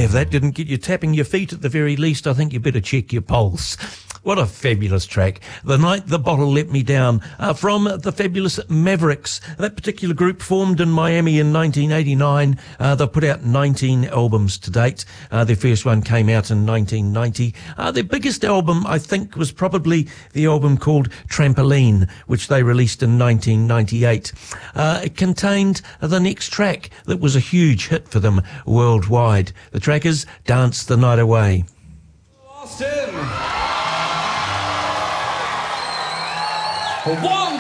Hey, if that didn't get you tapping your feet at the very least, I think you better check your pulse. What a fabulous track. The Night the Bottle Let Me Down, from the fabulous Mavericks. That particular group formed in Miami in 1989. They've put out 19 albums to date. Their first one came out in 1990. Their biggest album, I think, was probably the album called Trampoline, which they released in 1998. It contained the next track that was a huge hit for them worldwide. The track is Dance the Night Away. Austin! 1